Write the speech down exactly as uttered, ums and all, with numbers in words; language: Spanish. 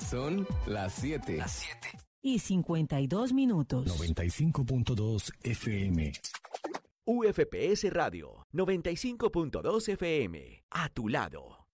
Son las siete. Las siete. Y cincuenta y dos minutos. noventa y cinco punto dos F M. U F P S Radio, noventa y cinco punto dos F M. A tu lado.